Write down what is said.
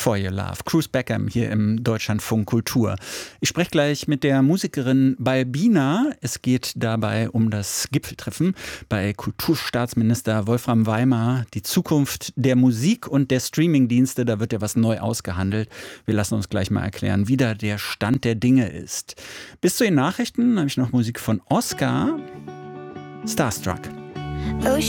For Your Love. Cruz Beckham hier im Deutschlandfunk Kultur. Ich spreche gleich mit der Musikerin Balbina. Es geht dabei um das Gipfeltreffen bei Kulturstaatsminister Wolfram Weimar. Die Zukunft der Musik und der Streamingdienste, da wird ja was neu ausgehandelt. Wir lassen uns gleich mal erklären, wie da der Stand der Dinge ist. Bis zu den Nachrichten habe ich noch Musik von Oscar. Starstruck. Oh,